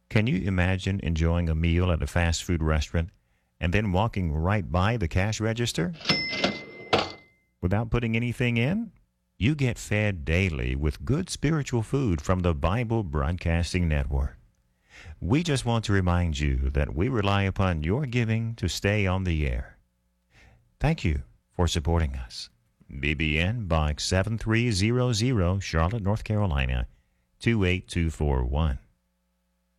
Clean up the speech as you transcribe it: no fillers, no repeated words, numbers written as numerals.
Can you imagine enjoying a meal at a fast food restaurant and then walking right by the cash register without putting anything in? You get fed daily with good spiritual food from the Bible Broadcasting Network. We just want to remind you that we rely upon your giving to stay on the air. Thank you for supporting us. BBN Box 7300, Charlotte, North Carolina, 28241.